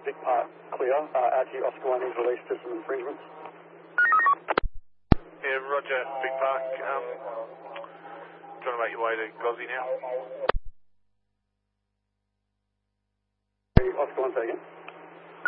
Big Park clear. RT Oscar 1 is released to some infringements. Yeah, roger, Big Park. Trying to make your way to Gozzy now. Oscar 1, say again.